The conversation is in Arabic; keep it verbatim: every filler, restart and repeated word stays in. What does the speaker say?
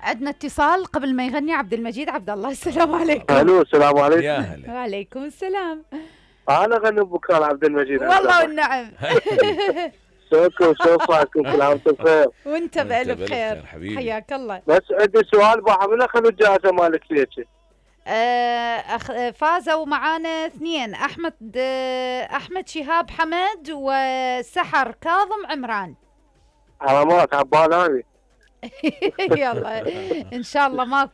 عندنا اتصال قبل ما يغني عبد المجيد عبد الله. السلام عليكم. الو السلام عليكم. يا هلا. وعليكم السلام. انا غني بكره عبد المجيد. والله والنعم. شكرا شوفكم كل عام وانتم بخير. وانت بألف خير حياك الله. بس عندي سؤال بقى، من اخذوا الجائزه مالك ليش؟ أخ... فازوا معانا اثنين، احمد احمد شهاب حمد وسحر كاظم عمران. علامات عبالاني. يلا ان شاء الله ما